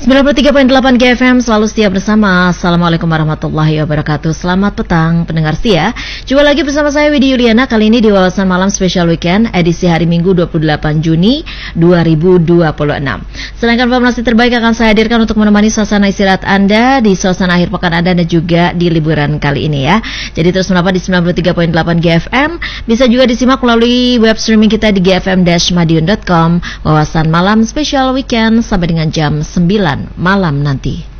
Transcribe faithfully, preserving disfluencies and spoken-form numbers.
sembilan puluh tiga koma delapan G F M selalu setia bersama. Assalamualaikum warahmatullahi wabarakatuh. Selamat petang pendengar setia. Jumpa lagi bersama saya Widi Yuliana. Kali ini di Wawasan Malam Special Weekend edisi hari Minggu dua puluh delapan Juni dua ribu dua puluh enam. Sedangkan informasi terbaik akan saya hadirkan untuk menemani suasana istirahat Anda di suasana akhir pekan Anda dan juga di liburan kali ini ya. Jadi terus mendapat di sembilan puluh tiga koma delapan G F M. Bisa juga disimak melalui web streaming kita di g f m dash madiun dot com. Wawasan Malam Special Weekend sampai dengan jam sembilan malam nanti.